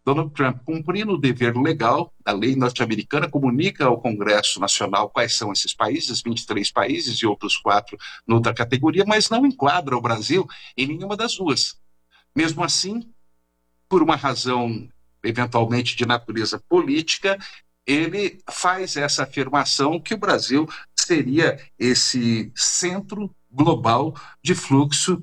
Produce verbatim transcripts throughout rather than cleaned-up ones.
Donald Trump, cumprindo o dever legal da lei norte-americana, comunica ao Congresso Nacional quais são esses países, vinte e três países e outros quatro noutra categoria, mas não enquadra o Brasil em nenhuma das duas. Mesmo assim, por uma razão eventualmente de natureza política, ele faz essa afirmação que o Brasil seria esse centro global de fluxo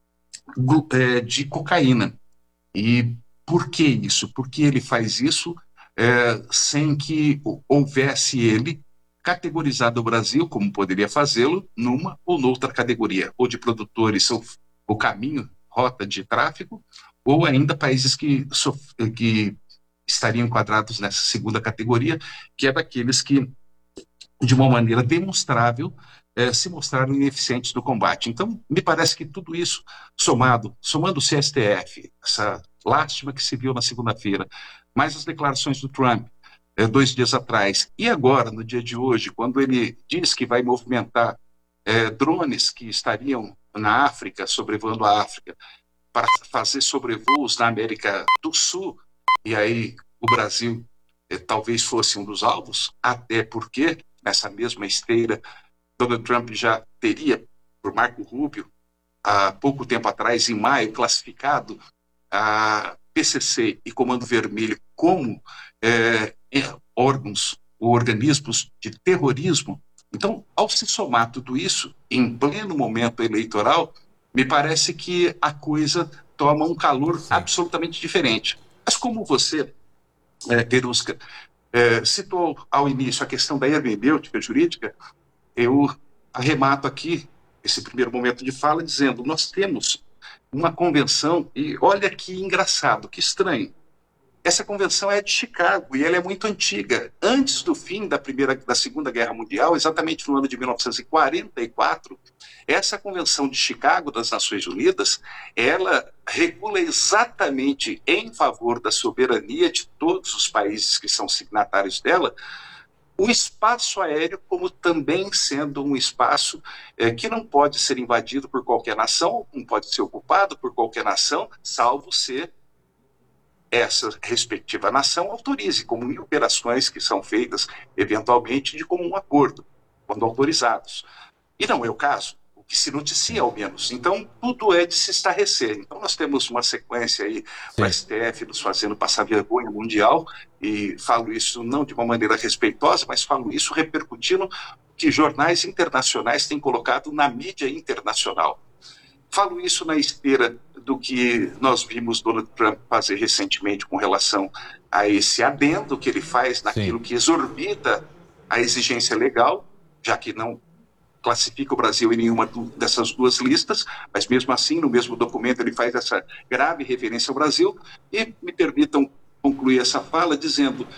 de cocaína. E por que isso? Porque ele faz isso é, sem que houvesse ele categorizado o Brasil, como poderia fazê-lo, numa ou noutra categoria, ou de produtores, ou o caminho, rota de tráfico, ou ainda países que, que estariam enquadrados nessa segunda categoria, que é daqueles que, de uma maneira demonstrável, eh, se mostraram ineficientes no combate. Então, me parece que tudo isso, somado, somando o C S T F, essa lástima que se viu na segunda-feira, mais as declarações do Trump, eh, dois dias atrás, e agora, no dia de hoje, quando ele diz que vai movimentar eh, drones que estariam na África, sobrevoando a África, para fazer sobrevoos na América do Sul, e aí o Brasil eh, talvez fosse um dos alvos, até porque, nessa mesma esteira, Donald Trump já teria, por Marco Rubio, há pouco tempo atrás, em maio, classificado a P C C e Comando Vermelho como eh, órgãos ou organismos de terrorismo. Então, ao se somar tudo isso, em pleno momento eleitoral, me parece que a coisa toma um calor Sim. absolutamente diferente. Mas como você, é, Verusca, é, citou ao início a questão da hermenêutica jurídica, eu arremato aqui esse primeiro momento de fala dizendo, nós temos uma convenção, e olha que engraçado, que estranho, essa convenção é de Chicago e ela é muito antiga. Antes do fim da, primeira, da Segunda Guerra Mundial, exatamente no ano de mil novecentos e quarenta e quatro, essa convenção de Chicago das Nações Unidas, ela regula exatamente em favor da soberania de todos os países que são signatários dela, o espaço aéreo como também sendo um espaço é, que não pode ser invadido por qualquer nação, não pode ser ocupado por qualquer nação, salvo ser essa respectiva nação autorize, como em operações que são feitas, eventualmente, de comum acordo, quando autorizados. E não é o caso, o que se noticia, ao menos. Então, tudo é de se estarrecer. Então, nós temos uma sequência aí, o S T F nos fazendo passar vergonha mundial, e falo isso não de uma maneira respeitosa, mas falo isso repercutindo que jornais internacionais têm colocado na mídia internacional. Falo isso na esteira do que nós vimos Donald Trump fazer recentemente com relação a esse adendo que ele faz naquilo Sim. que exorbita a exigência legal, já que não classifica o Brasil em nenhuma dessas duas listas, mas mesmo assim, no mesmo documento, ele faz essa grave referência ao Brasil, e me permitam concluir essa fala dizendo,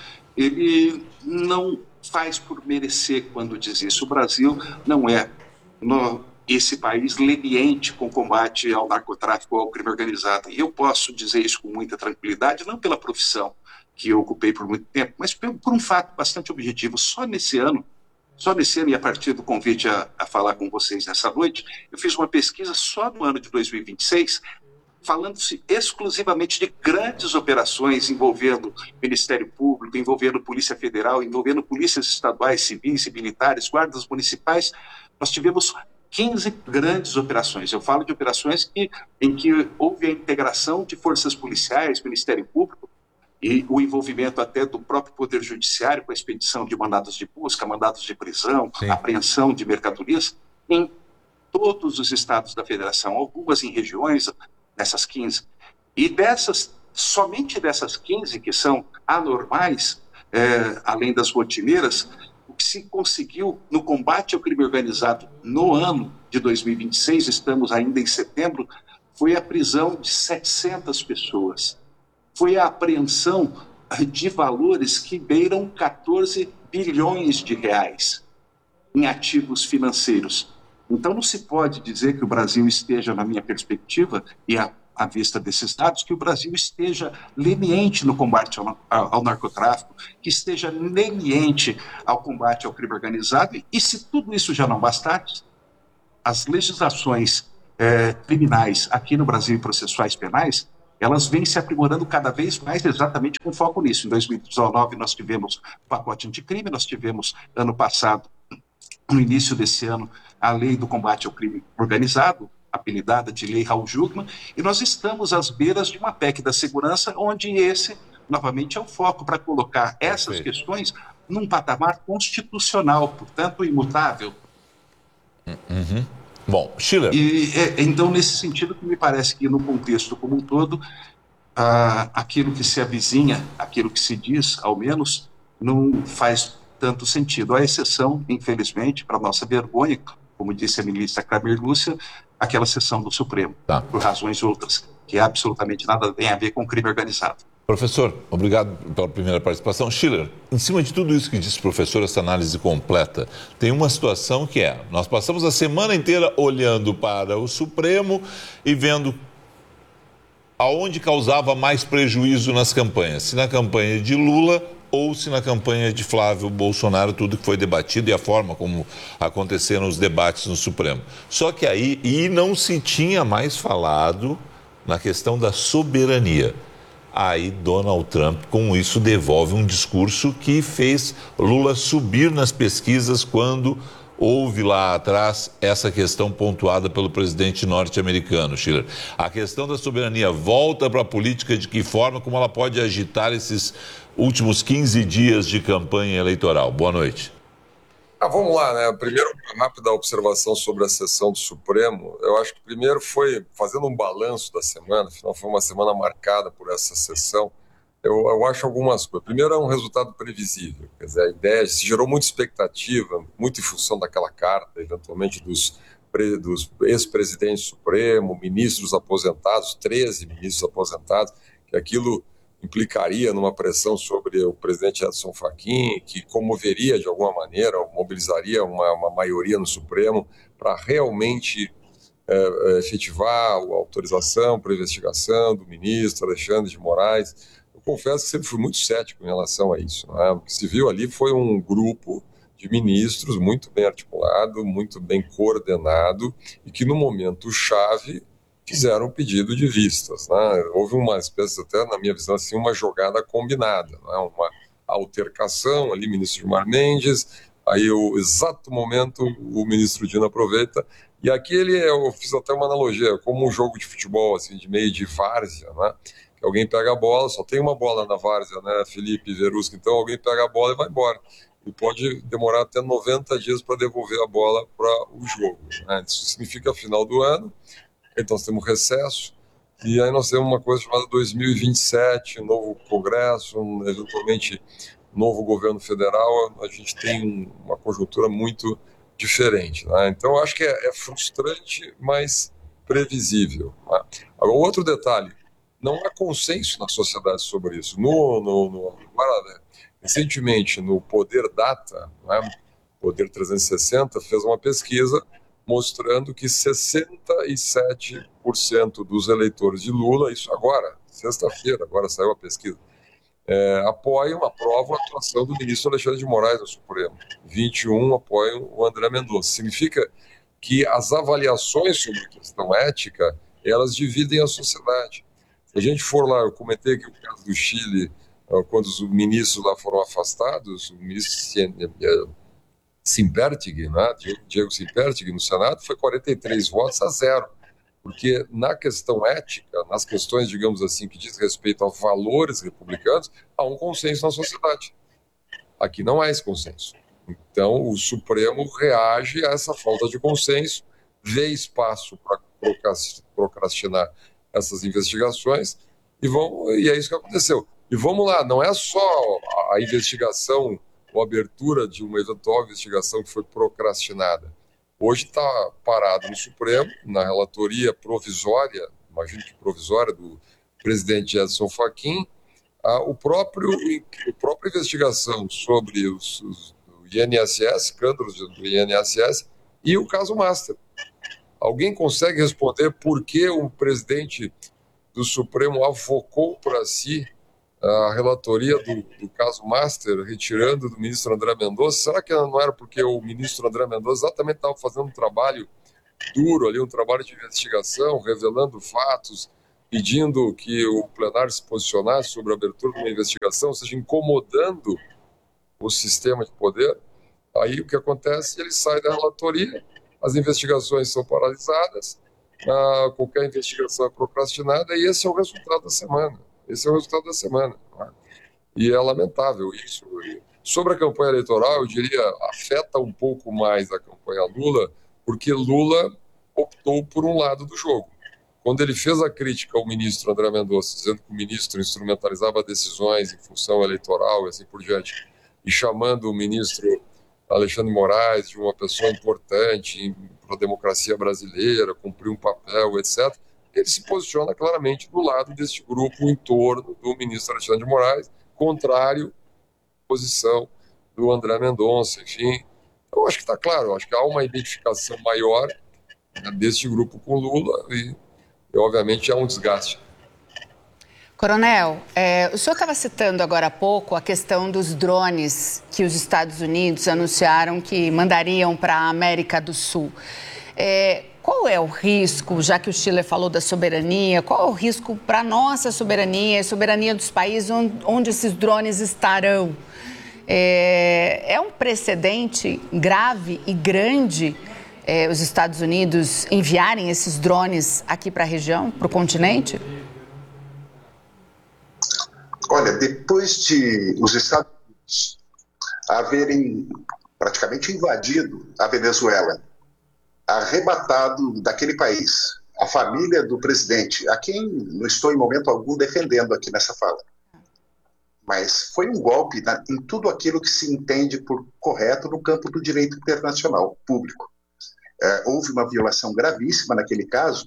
ele não faz por merecer quando diz isso. O Brasil não é... No, esse país leniente com o combate ao narcotráfico ou ao crime organizado. E eu posso dizer isso com muita tranquilidade, não pela profissão que eu ocupei por muito tempo, mas por um fato bastante objetivo. Só nesse ano, só nesse ano, e a partir do convite a, a falar com vocês nessa noite, eu fiz uma pesquisa só no ano de dois mil e vinte e seis, falando-se exclusivamente de grandes operações envolvendo Ministério Público, envolvendo Polícia Federal, envolvendo polícias estaduais, civis e militares, guardas municipais. Nós tivemos quinze grandes operações. Eu falo de operações que, em que houve a integração de forças policiais, Ministério Público, e o envolvimento até do próprio Poder Judiciário com a expedição de mandados de busca, mandados de prisão, Sim. apreensão de mercadorias, em todos os estados da Federação, algumas em regiões, nessas quinze. E dessas, somente dessas quinze que são anormais, é, além das rotineiras, o que se conseguiu no combate ao crime organizado no ano de dois mil e vinte e seis, estamos ainda em setembro, foi a prisão de setecentas pessoas. Foi a apreensão de valores que beiram quatorze bilhões de reais em ativos financeiros. Então não se pode dizer que o Brasil esteja, na minha perspectiva, e à, à vista desses dados, que o Brasil esteja leniente no combate ao, ao, ao narcotráfico, que esteja leniente ao combate ao crime organizado, e se tudo isso já não bastasse, as legislações eh, criminais aqui no Brasil e processuais penais elas vêm se aprimorando cada vez mais exatamente com foco nisso. Em dois mil e dezenove nós tivemos o pacote anticrime, nós tivemos ano passado, no início desse ano, a lei do combate ao crime organizado, apelidada de Lei Raul Jungmann, e nós estamos às beiras de uma P E C da segurança, onde esse, novamente, é o foco para colocar essas Perfeito. questões num patamar constitucional, portanto, imutável. Uhum. Bom, Schiller. E, é, então, nesse sentido, que me parece que, no contexto como um todo, ah, aquilo que se avizinha, aquilo que se diz, ao menos, não faz tanto sentido, à exceção, infelizmente, para nossa vergonha, como disse a ministra Carmen Lúcia, aquela sessão do Supremo, Tá. por razões outras, que absolutamente nada tem a ver com crime organizado. Professor, obrigado pela primeira participação. Schiller, em cima de tudo isso que disse o professor, essa análise completa, tem uma situação que é, nós passamos a semana inteira olhando para o Supremo e vendo aonde causava mais prejuízo nas campanhas, se na campanha de Lula ou se na campanha de Flávio Bolsonaro, tudo que foi debatido e a forma como aconteceram os debates no Supremo. Só que aí, e não se tinha mais falado na questão da soberania. Aí Donald Trump, com isso, devolve um discurso que fez Lula subir nas pesquisas quando houve lá atrás essa questão pontuada pelo presidente norte-americano, Schiller. A questão da soberania volta para a política de que forma, como ela pode agitar esses últimos quinze dias de campanha eleitoral. Boa noite. Ah, vamos lá, né? Primeiro, uma rápida observação sobre a sessão do Supremo. Eu acho que primeiro foi, fazendo um balanço da semana, afinal foi uma semana marcada por essa sessão, eu, eu acho algumas coisas. Primeiro, é um resultado previsível. Quer dizer, a ideia se gerou muita expectativa, muito em função daquela carta, eventualmente dos, dos ex-presidentes do Supremo, ministros aposentados, treze ministros aposentados, que aquilo implicaria numa pressão sobre o presidente Edson Fachin, que comoveria de alguma maneira, ou mobilizaria uma, uma maioria no Supremo para realmente é, efetivar a autorização para a investigação do ministro Alexandre de Moraes. Eu confesso que sempre fui muito cético em relação a isso. Né? O que se viu ali foi um grupo de ministros muito bem articulado, muito bem coordenado, e que no momento chave fizeram um pedido de vistas, né? Houve uma espécie, até na minha visão, assim, uma jogada combinada, né? Uma altercação ali, ministro Gilmar Mendes, aí o exato momento o ministro Dino aproveita, e aqui ele, eu fiz até uma analogia, como um jogo de futebol, assim, de meio de várzea, né? Que alguém pega a bola, só tem uma bola na várzea, né, Felipe Verusca, então alguém pega a bola e vai embora. E pode demorar até noventa dias para devolver a bola para o jogo, né? Isso significa final do ano. Então nós temos recesso, e aí nós temos uma coisa chamada dois mil e vinte e sete, novo Congresso, um, eventualmente novo governo federal, a gente tem uma conjuntura muito diferente. Né? Então eu acho que é, é frustrante, mas previsível. Né? Agora, outro detalhe, não há consenso na sociedade sobre isso. No, no, no, agora, né, recentemente, no Poder Data, né, Poder trezentos e sessenta, fez uma pesquisa mostrando que sessenta e sete por cento dos eleitores de Lula, isso agora, sexta-feira, agora saiu a pesquisa, é, apoiam, aprovam a atuação do ministro Alexandre de Moraes no Supremo. vinte e um apoiam o André Mendonça. Significa que as avaliações sobre a questão ética, elas dividem a sociedade. Se a gente for lá, eu comentei aqui o caso do Chile, quando os ministros lá foram afastados, o ministro Simpertig, né, Diego Simpertig, no Senado, foi quarenta e três votos a zero, porque na questão ética, nas questões, digamos assim, que diz respeito a valores republicanos, há um consenso na sociedade. Aqui não há esse consenso. Então, o Supremo reage a essa falta de consenso, vê espaço para procrastinar essas investigações, e, vão, e é isso que aconteceu. E vamos lá, não é só a investigação ou abertura de uma eventual investigação que foi procrastinada. Hoje está parado no Supremo, na relatoria provisória, imagino que provisória, do presidente Edson Fachin, a, o próprio, a própria investigação sobre os, os, o I N S S, escândalos do I N S S, e o caso Master. Alguém consegue responder por que o presidente do Supremo avocou para si a relatoria do, do caso Master, retirando do ministro André Mendonça? Será que não era porque o ministro André Mendonça exatamente estava fazendo um trabalho duro ali, um trabalho de investigação, revelando fatos pedindo que o plenário se posicionasse sobre a abertura de uma investigação, ou seja, incomodando o sistema de poder, aí o que acontece? Ele sai da relatoria, as investigações são paralisadas, ah, qualquer investigação é procrastinada, e esse é o resultado da semana. Esse é o resultado da semana. Né? E é lamentável isso. Sobre a campanha eleitoral, eu diria, afeta um pouco mais a campanha Lula, porque Lula optou por um lado do jogo. Quando ele fez a crítica ao ministro André Mendonça, dizendo que o ministro instrumentalizava decisões em função eleitoral e assim por diante, e chamando o ministro Alexandre Moraes de uma pessoa importante para a democracia brasileira, cumprir um papel, etcétera, ele se posiciona claramente do lado deste grupo em torno do ministro Alexandre de Moraes, contrário à posição do André Mendonça, enfim. Eu acho que está claro, eu acho que há uma identificação maior, né, deste grupo com Lula e, e obviamente, há um desgaste. Coronel, é, o senhor estava citando agora há pouco a questão dos drones que os Estados Unidos anunciaram que mandariam para a América do Sul. É, qual é o risco, já que o Schiller falou da soberania, qual é o risco para a nossa soberania, a soberania dos países onde, onde esses drones estarão? É, é um precedente grave e grande é, os Estados Unidos enviarem esses drones aqui para a região, para o continente? Olha, depois de os Estados Unidos haverem praticamente invadido a Venezuela, arrebatado daquele país a família do presidente, a quem não estou em momento algum defendendo aqui nessa fala, mas foi um golpe na, em tudo aquilo que se entende por correto no campo do direito internacional público. É, houve uma violação gravíssima naquele caso,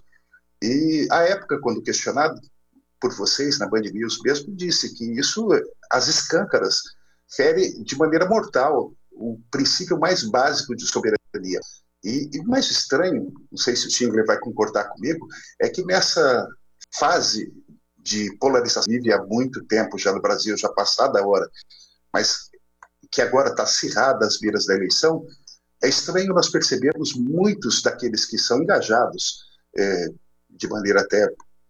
e à época, quando questionado por vocês na Band News mesmo, disse que isso, às escâncaras, fere de maneira mortal o princípio mais básico de soberania. E, e o mais estranho, não sei se o Schindler vai concordar comigo, é que nessa fase de polarização que vive há muito tempo já no Brasil, já passada a hora, mas que agora está acirrada às beiras da eleição, é estranho nós percebermos muitos daqueles que são engajados é, de maneira até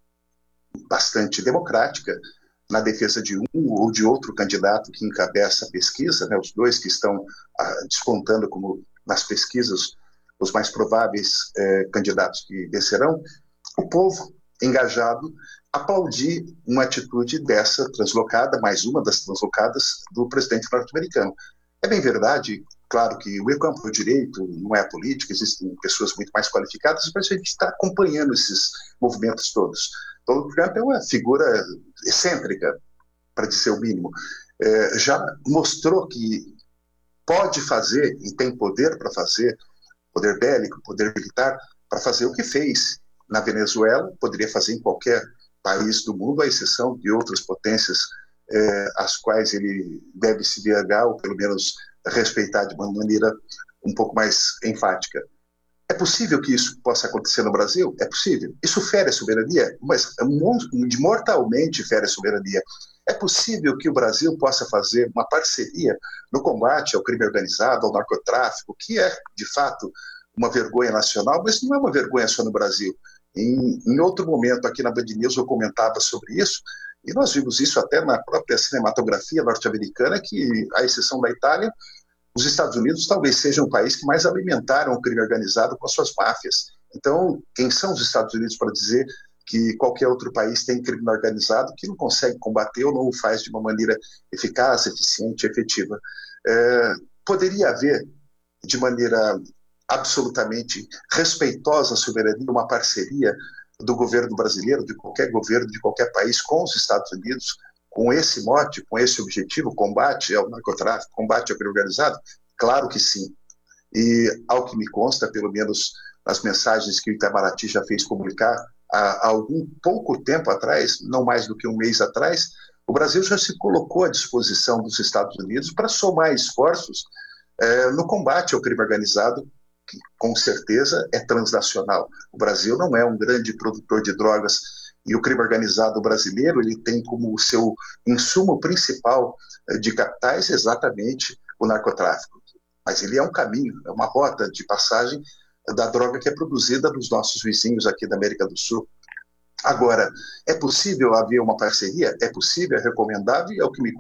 bastante democrática na defesa de um ou de outro candidato que encabeça a pesquisa, né, os dois que estão ah, despontando como nas pesquisas os mais prováveis eh, candidatos que vencerão, o povo engajado aplaudir uma atitude dessa translocada, mais uma das translocadas do presidente norte-americano. É bem verdade, claro que o campo do direito não é a política, existem pessoas muito mais qualificadas, mas a gente está acompanhando esses movimentos todos. Donald Trump é uma figura excêntrica, para dizer o mínimo. É, já mostrou que pode fazer, e tem poder para fazer, poder bélico, poder militar, para fazer o que fez na Venezuela, poderia fazer em qualquer país do mundo, à exceção de outras potências é, às quais ele deve se vergar, ou pelo menos respeitar de uma maneira um pouco mais enfática. É possível que isso possa acontecer no Brasil? É possível. Isso fere a soberania, mas mortalmente fere a soberania. É possível que o Brasil possa fazer uma parceria no combate ao crime organizado, ao narcotráfico, que é, de fato, uma vergonha nacional, mas não é uma vergonha só no Brasil. Em, em outro momento, aqui na Band News, eu comentava sobre isso, e nós vimos isso até na própria cinematografia norte-americana, que, à exceção da Itália, os Estados Unidos talvez sejam o país que mais alimentaram o crime organizado com as suas máfias. Então, quem são os Estados Unidos para dizer que qualquer outro país tem crime organizado que não consegue combater ou não o faz de uma maneira eficaz, eficiente, efetiva? É, poderia haver, de maneira absolutamente respeitosa à soberania, uma parceria do governo brasileiro, de qualquer governo, de qualquer país, com os Estados Unidos, com esse mote, com esse objetivo, combate ao narcotráfico, combate ao crime organizado? Claro que sim. E, ao que me consta, pelo menos nas mensagens que o Itamaraty já fez publicar há algum pouco tempo atrás, não mais do que um mês atrás, o Brasil já se colocou à disposição dos Estados Unidos para somar esforços eh, no combate ao crime organizado, que com certeza é transnacional. O Brasil não é um grande produtor de drogas, e o crime organizado brasileiro ele tem como seu insumo principal de capitais exatamente o narcotráfico. Mas ele é um caminho, é uma rota de passagem da droga que é produzida nos nossos vizinhos aqui da América do Sul. Agora, é possível haver uma parceria? É possível, é recomendável, é o que me